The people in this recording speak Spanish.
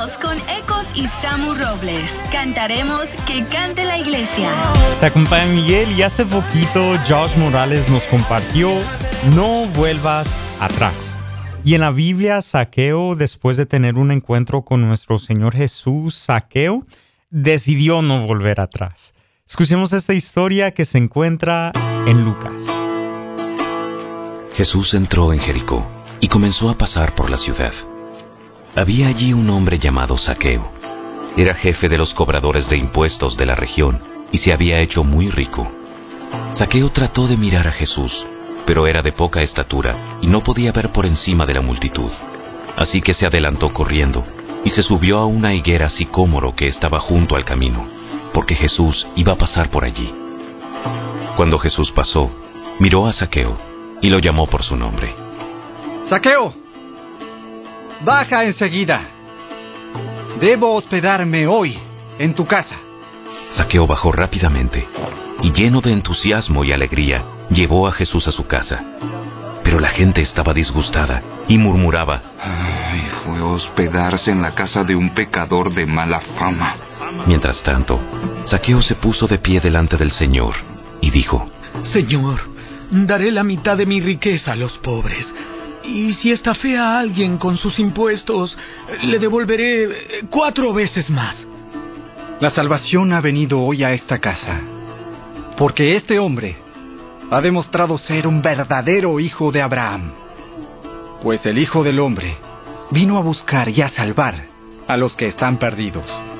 Regresamos con Ecos y Samu Robles. Cantaremos Que Cante la Iglesia. Te acompaña Miguel y hace poquito Josh Morales nos compartió No vuelvas atrás. Y en la Biblia, Zaqueo, después de tener un encuentro con nuestro Señor Jesús, Zaqueo decidió no volver atrás. Escuchemos esta historia que se encuentra en Lucas. Jesús entró en Jericó y comenzó a pasar por la ciudad. Había allí un hombre llamado Zaqueo. Era jefe de los cobradores de impuestos de la región y se había hecho muy rico. Zaqueo trató de mirar a Jesús, pero era de poca estatura y no podía ver por encima de la multitud. Así que se adelantó corriendo y se subió a una higuera sicómoro que estaba junto al camino, porque Jesús iba a pasar por allí. Cuando Jesús pasó, miró a Zaqueo y lo llamó por su nombre. ¡Zaqueo! ¡Baja enseguida! Debo hospedarme hoy en tu casa. Zaqueo bajó rápidamente y, lleno de entusiasmo y alegría, llevó a Jesús a su casa. Pero la gente estaba disgustada y murmuraba: Ay, fue a hospedarse en la casa de un pecador de mala fama. Mientras tanto, Zaqueo se puso de pie delante del Señor y dijo: Señor, daré la mitad de mi riqueza a los pobres. Y si estafé a alguien con sus impuestos, le devolveré 4 veces más. La salvación ha venido hoy a esta casa, porque este hombre ha demostrado ser un verdadero hijo de Abraham. Pues el Hijo del Hombre vino a buscar y a salvar a los que están perdidos.